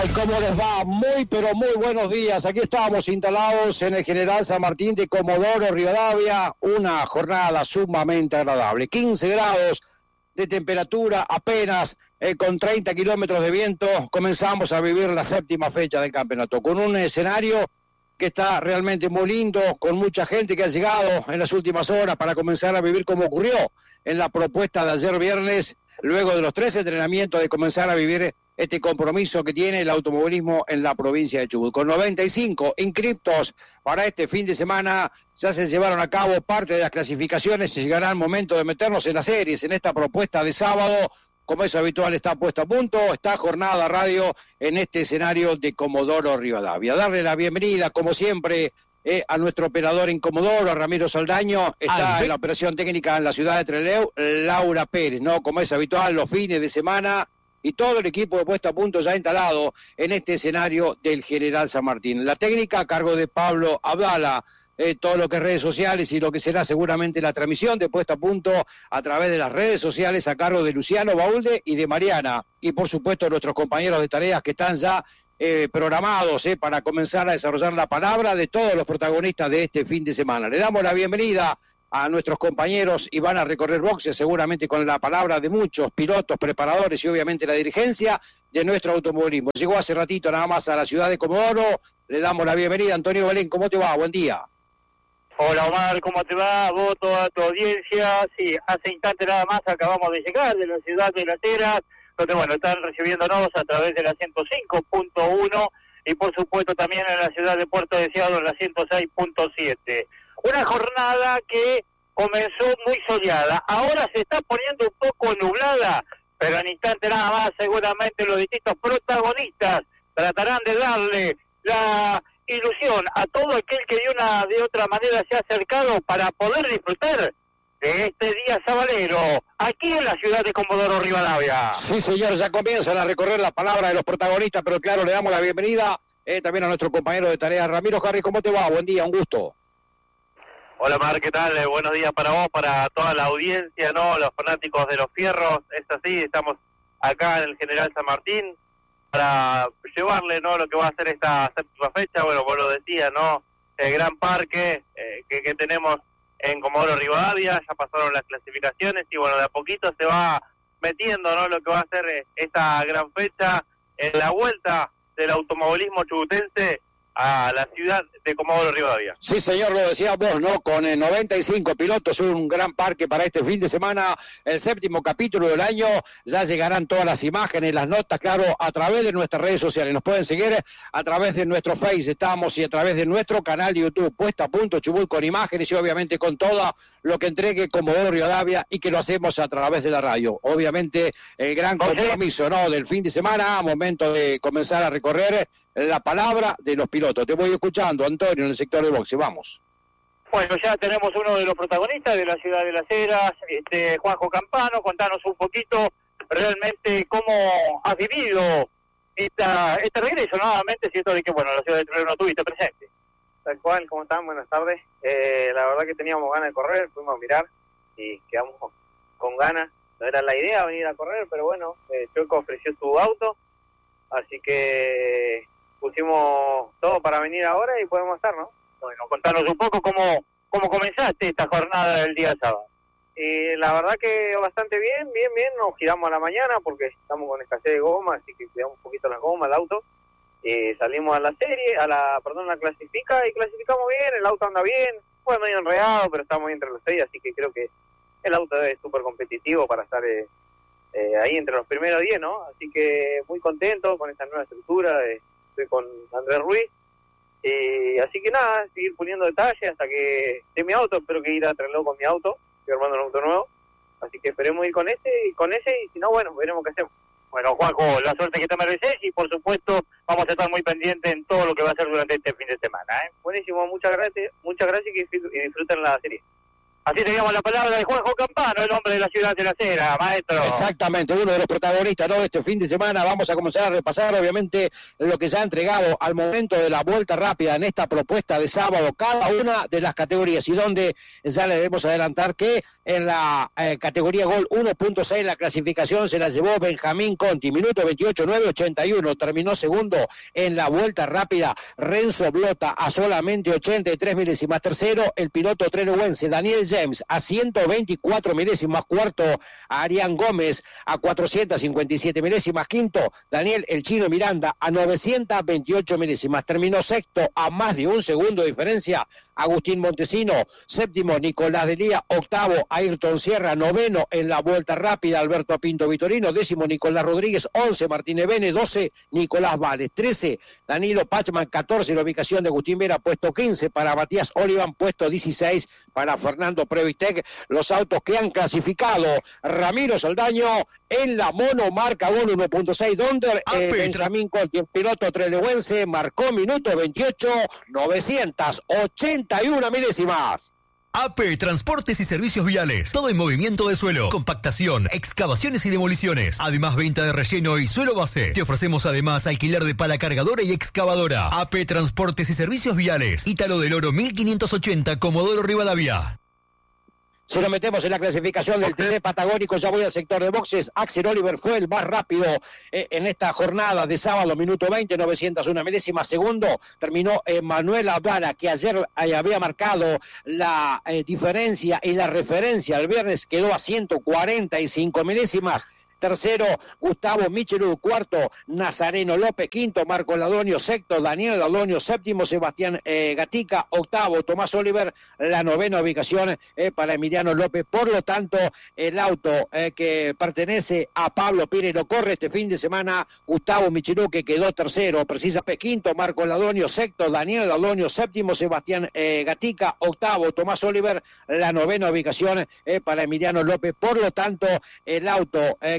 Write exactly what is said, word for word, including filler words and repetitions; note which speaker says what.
Speaker 1: ¿Cómo les va? Muy, pero muy buenos días. Aquí estamos instalados en el General San Martín de Comodoro Rivadavia. Una jornada sumamente agradable. quince grados de temperatura apenas, eh, con treinta kilómetros de viento. Comenzamos a vivir la séptima fecha del campeonato, con un escenario que está realmente muy lindo, con mucha gente que ha llegado en las últimas horas para comenzar a vivir como ocurrió en la propuesta de ayer viernes, luego de los tres entrenamientos, de comenzar a vivir este compromiso que tiene el automovilismo en la provincia de Chubut. Con noventa y cinco inscriptos para este fin de semana, ya se llevaron a cabo parte de las clasificaciones. Llegará el momento de meternos en las series, en esta propuesta de sábado. Como es habitual, está puesta a punto esta jornada radio en este escenario de Comodoro Rivadavia. Darle la bienvenida, como siempre, eh, a nuestro operador en Comodoro, a Ramiro Saldaño. Está en la operación técnica en la ciudad de Trelew, Laura Pérez, ¿no? Como es habitual, los fines de semana, y todo el equipo de puesta a punto ya instalado en este escenario del General San Martín. La técnica a cargo de Pablo Abdala, eh, todo lo que es redes sociales y lo que será seguramente la transmisión de puesta a punto a través de las redes sociales a cargo de Luciano Baulde y de Mariana. Y por supuesto nuestros compañeros de tareas que están ya eh, programados eh, para comenzar a desarrollar la palabra de todos los protagonistas de este fin de semana. Le damos la bienvenida a nuestros compañeros y van a recorrer boxes seguramente con la palabra de muchos pilotos, preparadores y obviamente la dirigencia de nuestro automovilismo. Llegó hace ratito nada más a la ciudad de Comodoro. Le damos la bienvenida. Antonio Belén, ¿cómo te va? Buen día.
Speaker 2: Hola Omar, ¿cómo te va? Vos, toda tu audiencia. Sí, hace instante nada más acabamos de llegar de la ciudad de Las Heras, donde bueno, están recibiéndonos a través de la ciento cinco punto uno y por supuesto también en la ciudad de Puerto Deseado en la ciento seis punto siete. Una jornada que comenzó muy soleada, ahora se está poniendo un poco nublada, pero en instante nada más seguramente los distintos protagonistas tratarán de darle la ilusión a todo aquel que de una de otra manera se ha acercado para poder disfrutar de este día sabalero, aquí en la ciudad de Comodoro Rivadavia.
Speaker 1: Sí señor, ya comienzan a recorrer la palabra de los protagonistas, pero claro, le damos la bienvenida eh, también a nuestro compañero de tarea, Ramiro Harris. ¿Cómo te va? Buen día, un gusto.
Speaker 2: Hola Mar, ¿qué tal? Eh, buenos días para vos, para toda la audiencia, ¿no? Los fanáticos de los fierros, es así, estamos acá en el General San Martín para llevarle, ¿no?, lo que va a ser esta séptima fecha. Bueno, vos lo decías, ¿no? El gran parque eh, que, que tenemos en Comodoro Rivadavia, ya pasaron las clasificaciones y bueno, de a poquito se va metiendo, ¿no?, lo que va a ser eh, esta gran fecha en la vuelta del automovilismo chubutense a la ciudad de Comodoro Rivadavia.
Speaker 1: Sí señor, lo decías vos, ¿no? Con eh, noventa y cinco pilotos, un gran parque para este fin de semana, el séptimo capítulo del año. Ya llegarán todas las imágenes, las notas, claro, a través de nuestras redes sociales. Nos pueden seguir a través de nuestro Face, estamos, y a través de nuestro canal de YouTube, puesta a punto Chubut, con imágenes y obviamente con todo lo que entregue Comodoro Rivadavia, y que lo hacemos a través de la radio. Obviamente el gran compromiso, ¿no?, del fin de semana, momento de comenzar a recorrer la palabra de los pilotos. Te voy escuchando, Antonio, en el sector de boxe. Vamos.
Speaker 2: Bueno, ya tenemos uno de los protagonistas de la ciudad de Las Heras, este, Juanjo Campano. Contanos un poquito realmente cómo has vivido esta, este regreso nuevamente, cierto de que, bueno, la ciudad de Trelew no tuviste presente.
Speaker 3: Tal cual, ¿cómo están? Buenas tardes. Eh, la verdad que teníamos ganas de correr, fuimos a mirar y quedamos con ganas. No era la idea venir a correr, pero bueno, eh, Choco ofreció su auto, así que pusimos todo para venir ahora y podemos estar, ¿no?
Speaker 2: Bueno, contanos un poco cómo, cómo comenzaste esta jornada del día sábado.
Speaker 3: Y la verdad que bastante bien, bien, bien. Nos giramos a la mañana porque estamos con escasez de goma, así que cuidamos un poquito las gomas, el auto. Eh, salimos a la serie, a la, perdón, a la clasifica y clasificamos bien, el auto anda bien. Fue medio enredado, pero estamos entre los seis, así que creo que el auto es súper competitivo para estar eh, eh, ahí entre los primeros diez, ¿no? Así que muy contento con esta nueva estructura. Eh, estoy con Andrés Ruiz. Y así que nada, seguir poniendo detalles hasta que esté mi auto. Espero que ir a Trelew con mi auto, estoy armando un auto nuevo, así que esperemos ir con ese y con ese, y si no, bueno, veremos qué hacemos.
Speaker 2: Bueno, Juanjo, la suerte que te mereces, y por supuesto vamos a estar muy pendientes en todo lo que va a hacer durante este fin de semana, ¿eh?
Speaker 3: Buenísimo, muchas gracias, muchas gracias y disfruten la serie.
Speaker 2: Así teníamos la palabra de Juanjo Campano, el hombre de la ciudad de la acera, maestro.
Speaker 1: Exactamente, uno de los protagonistas, ¿no?, de este fin de semana. Vamos a comenzar a repasar, obviamente, lo que se ha entregado al momento de la vuelta rápida en esta propuesta de sábado, cada una de las categorías, y donde ya le debemos adelantar que en la eh, categoría Gol uno punto seis la clasificación se la llevó Benjamín Conti, minuto veintiocho nueve ochenta y uno, terminó segundo en la vuelta rápida Renzo Blota a solamente ochenta y tres milésimas, tercero el piloto trenehuense Daniel James a ciento veinticuatro milésimas, cuarto Arián Gómez a cuatrocientos cincuenta y siete milésimas, quinto Daniel El Chino Miranda a novecientos veintiocho milésimas, terminó sexto a más de un segundo de diferencia Agustín Montesino, séptimo Nicolás Delía, octavo Ayrton Sierra, noveno en la vuelta rápida Alberto Pinto Vitorino, décimo Nicolás Rodríguez, once Martínez Bene, doce Nicolás Vales, trece Danilo Pachman, catorce la ubicación de Agustín Vera, puesto quince para Matías Olivan, puesto dieciséis para Fernando Previstec. Los autos que han clasificado: Ramiro Saldaño en la monomarca Gol uno punto seis, donde eh, Benjamín Conti, el piloto trenehuense, marcó minuto veintiocho novecientos ochenta y uno milésimas.
Speaker 4: A P Transportes y Servicios Viales. Todo en movimiento de suelo, compactación, excavaciones y demoliciones. Además, venta de relleno y suelo base. Te ofrecemos además alquiler de pala cargadora y excavadora. A P Transportes y Servicios Viales. Ítalo del Oro mil quinientos ochenta, Comodoro Rivadavia.
Speaker 1: Si nos metemos en la clasificación del T C Patagónico, ya voy al sector de boxes. Axel Oliver fue el más rápido eh, en esta jornada de sábado, minuto veinte, novecientos uno milésimas. Segundo terminó eh, Manuel Abdala, que ayer eh, había marcado la eh, diferencia y la referencia. El viernes quedó a ciento cuarenta y cinco milésimas. Tercero, Gustavo Michelú. Cuarto, Nazareno López. Quinto, Marco Ladonio. Sexto, Daniel Ladonio. Séptimo, Sebastián eh, Gatica. Octavo, Tomás Oliver. La novena ubicación eh, para Emiliano López. Por lo tanto, el auto eh, que pertenece a Pablo Pires lo corre este fin de semana Gustavo Michelú, que quedó tercero. Precisa quinto, Marco Ladonio. Sexto, Daniel Ladonio. Séptimo, Sebastián eh, Gatica. Octavo, Tomás Oliver. La novena ubicación eh, para Emiliano López. Por lo tanto, el auto eh,